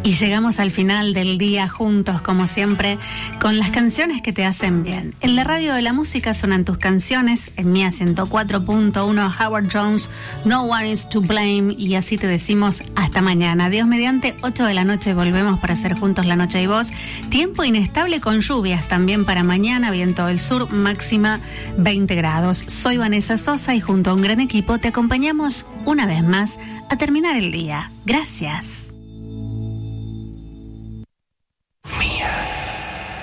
Y llegamos al final del día juntos, como siempre, con las canciones que te hacen bien. En la radio de la música suenan tus canciones, en Mía 104.1, Howard Jones, No One Is to Blame, y así te decimos hasta mañana. Dios mediante, 8 de la noche volvemos para hacer juntos La Noche y Vos. Tiempo inestable con lluvias también para mañana, viento del sur, máxima 20 grados. Soy Vanessa Sosa y junto a un gran equipo te acompañamos una vez más a terminar el día. Gracias.